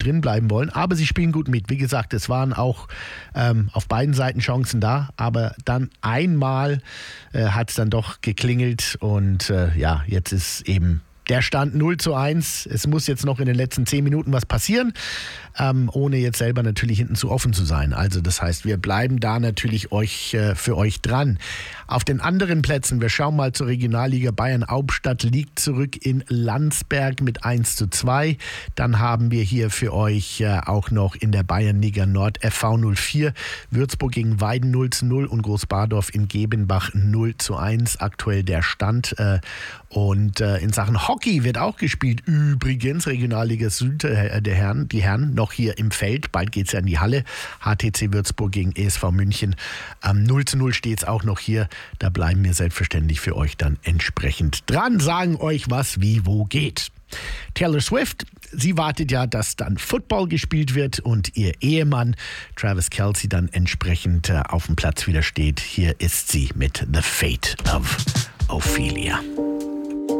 drin bleiben wollen. Aber sie spielen gut mit. Wie gesagt, es waren auch auf beiden Seiten Chancen da. Aber dann einmal hat es dann doch geklingelt. Und jetzt ist eben der Stand 0:1. Es muss jetzt noch in den letzten 10 Minuten was passieren, ohne jetzt selber natürlich hinten zu offen zu sein. Also das heißt, wir bleiben da natürlich für euch dran. Auf den anderen Plätzen, wir schauen mal zur Regionalliga Bayern. Hauptstadt liegt zurück in Landsberg mit 1:2. Dann haben wir hier für euch auch noch in der Bayernliga Nord FV 04, Würzburg gegen Weiden 0:0 und Großbadorf in Gebenbach 0:1. Aktuell der Stand. Und in Sachen Hockey wird auch gespielt. Übrigens, Regionalliga Süd, die Herren noch hier im Feld. Bald geht es ja in die Halle. HTC Würzburg gegen ESV München. 0:0 steht es auch noch hier. Da bleiben wir selbstverständlich für euch dann entsprechend dran. Sagen euch, was wie wo geht. Taylor Swift, sie wartet ja, dass dann Football gespielt wird und ihr Ehemann Travis Kelce dann entsprechend auf dem Platz wieder steht. Hier ist sie mit The Fate of Ophelia.